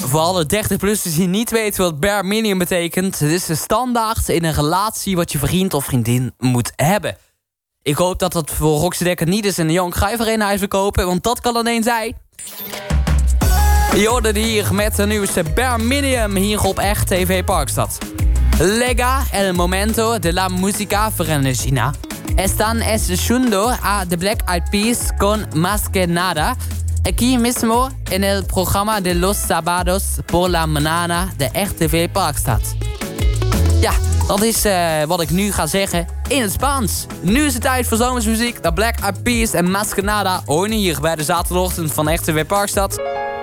Voor alle 30-plussers die niet weten wat bare minimum betekent... het is de standaard in een relatie wat je vriend of vriendin moet hebben. Ik hoop dat dat voor Roxy Dekker niet is in de Johan Cruijff Arena huis verkopen... want dat kan alleen zijn. Je hoorde hier met de nieuwste bare minimum hier op Echt TV Parkstad. Lega el momento de la música ferenigina. Están escuchando a The Black Eyed Peas con Más que Nada... Aquí mismo en el programa de los sábados por la mañana de Echt TV Parkstad. Ja, dat is wat ik nu ga zeggen in het Spaans. Nu is het tijd voor zomersmuziek. De Black Eyed Peas en Más que Nada horen hier bij de zaterdagochtend van Echt TV Parkstad.